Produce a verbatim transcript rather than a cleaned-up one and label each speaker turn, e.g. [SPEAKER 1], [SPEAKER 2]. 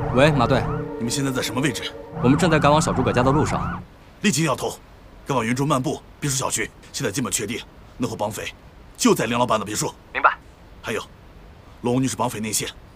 [SPEAKER 1] 喂，马队，
[SPEAKER 2] 你们现在在什么位置？
[SPEAKER 1] 我们正在赶往小诸葛家的路上。
[SPEAKER 2] 立即掉头，赶往云中漫步别墅小区。现在基本确定，那伙绑匪就在林老板的别墅。
[SPEAKER 1] 明白。
[SPEAKER 2] 还有，龙女是绑匪内线，